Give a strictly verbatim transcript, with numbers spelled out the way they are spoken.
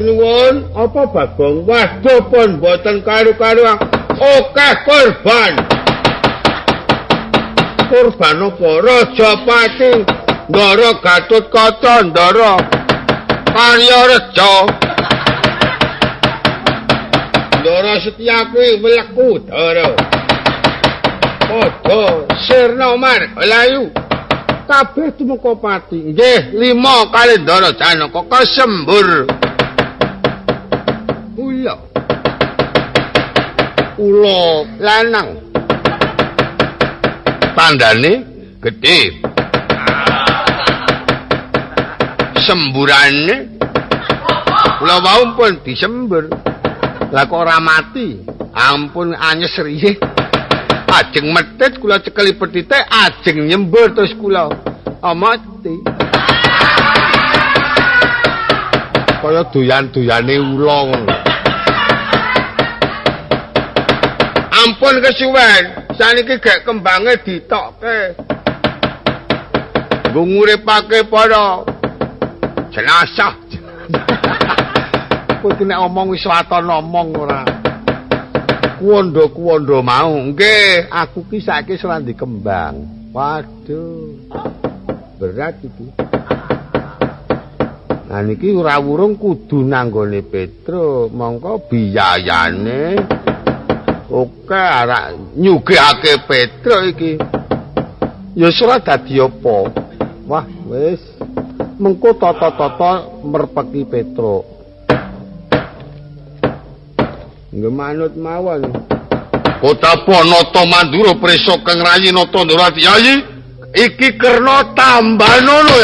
nuwun, apa Bagong? Waduh pun mboten karu-karuan. Akeh korban. Korban apa? Rajapati Ndara Gatotkaca Ndara Karyareja. Ndara Setyaki mlebu Dara. Padha sirna margalayu. Kabeh tumeka pati. Nggih, lima kali Ndara Janaka kesembur. Ula. Ula lanang. Tandane gedhe. Semburane kula wau pun disembur. Lah kok ora mati. Ampun anyes riye. Ajeng metit kula cekeli petite, ajeng nyembur terus kula mati. Kaya doyan-doyane ula ngono. Ampun kesuwen, saniki gek kembange ditokke. Nggo nguripake para jenazah. Kowe nek omong wis waton omong ora. Kuwondo-kuwondo mau. Nggih, aku ki saiki serandi kembang. Waduh. Berat iki. Nah niki ora wurung kudu nanggone Petro, mongko biyayane oke arek nyugihake Petro iki. Ya ora dadi apa. Wah, wis mengko tata-tata merpeki Petro. Nggih manut mawon. Kotapa nata Mandura prisa kang rayi nata Ndrawati Yayi iki kerna tambanono.